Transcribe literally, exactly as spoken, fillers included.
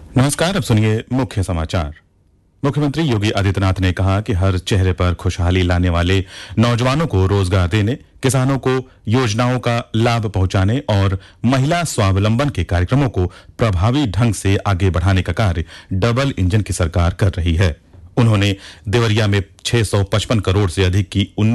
नमस्कार। अब सुनिए मुख्य समाचार। मुख्यमंत्री योगी आदित्यनाथ ने कहा कि हर चेहरे पर खुशहाली लाने वाले नौजवानों को रोजगार देने, किसानों को योजनाओं का लाभ पहुंचाने और महिला स्वावलंबन के कार्यक्रमों को प्रभावी ढंग से आगे बढ़ाने का कार्य डबल इंजन की सरकार कर रही है। उन्होंने देवरिया में छह सौ पचपन करोड़ से अधिक की